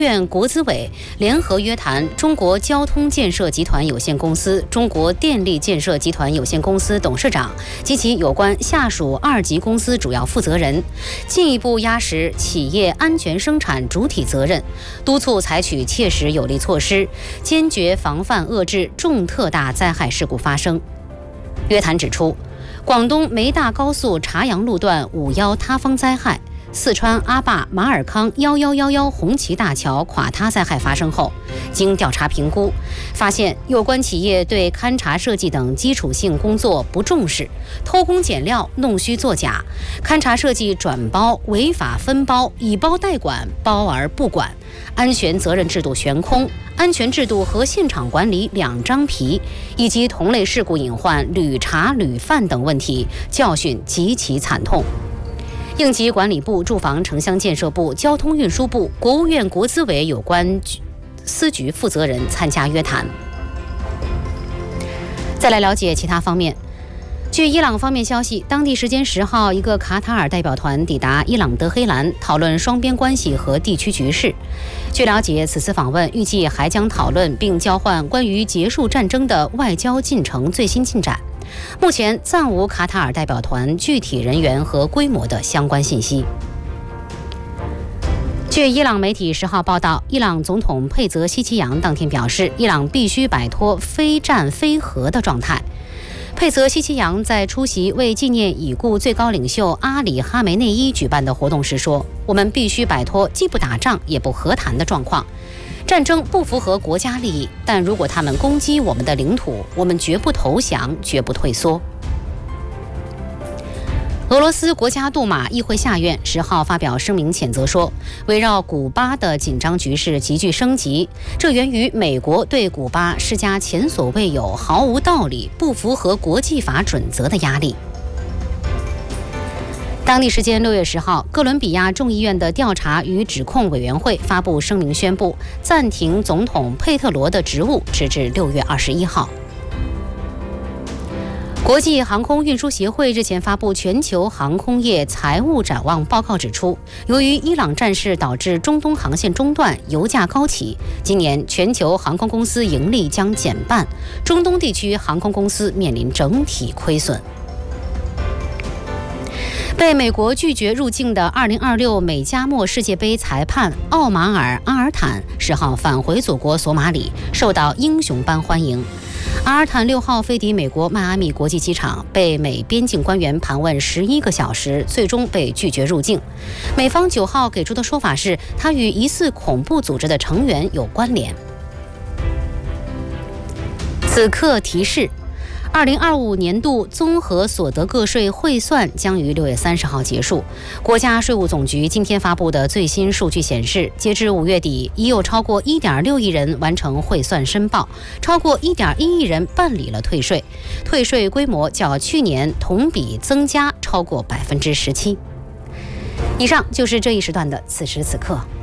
院国资委联合约谈中国交通建设集团有限公司、中国电力建设集团有限公司董事长及其有关下属2级公司主要负责人，进一步压实企业安全生产主体责任，督促采取切实有力措施，坚决防范遏制重特大灾害事故发生。约谈指出，广东梅大高速茶阳路段5·1塌方灾害、四川阿坝马尔康1111红旗大桥垮塌灾害发生后，经调查评估，发现有关企业对勘察设计等基础性工作不重视，偷工减料、弄虚作假，勘察设计转包、违法分包、以包代管、包而不管，安全责任制度悬空，安全制度和现场管理两张皮，以及同类事故隐患屡查屡犯等问题，教训极其惨痛。应急管理部、住房城乡建设部、交通运输部、国务院国资委有关司局负责人参加约谈。再来了解其他方面。据伊朗方面消息，当地时间10号，一个卡塔尔代表团抵达伊朗德黑兰，讨论双边关系和地区局势。据了解，此次访问预计还将讨论并交换关于结束战争的外交进程最新进展。目前暂无卡塔尔代表团具体人员和规模的相关信息。据伊朗媒体10号报道，伊朗总统佩泽希奇扬当天表示，伊朗必须摆脱非战非和的状态。佩泽希奇扬在出席为纪念已故最高领袖阿里哈梅内伊举办的活动时说，我们必须摆脱既不打仗也不和谈的状况。战争不符合国家利益，但如果他们攻击我们的领土，我们绝不投降，绝不退缩。俄罗斯国家杜马议会下院10号发表声明谴责说，围绕古巴的紧张局势急剧升级，这源于美国对古巴施加前所未有、毫无道理、不符合国际法准则的压力。当地时间6月10号，哥伦比亚众议院的调查与指控委员会发布声明，宣布暂停总统佩特罗的职务，直至6月21号。国际航空运输协会日前发布全球航空业财务展望报告，指出，由于伊朗战事导致中东航线中断、油价高企，今年全球航空公司盈利将减半，中东地区航空公司面临整体亏损。被美国拒绝入境的2026美加墨世界杯裁判奥马尔·阿尔坦10号返回祖国索马里，受到英雄般欢迎。阿尔坦6号飞抵美国迈阿密国际机场，被美边境官员盘问11个小时，最终被拒绝入境。美方9号给出的说法是，他与疑似恐怖组织的成员有关联。此刻提示：2025年度综合所得个税汇算将于6月30号结束。国家税务总局今天发布的最新数据显示，截至5月底，已有超过1.6亿人完成汇算申报，超过1.1亿人办理了退税，退税规模较去年同比增加超过17%。以上就是这一时段的此时此刻。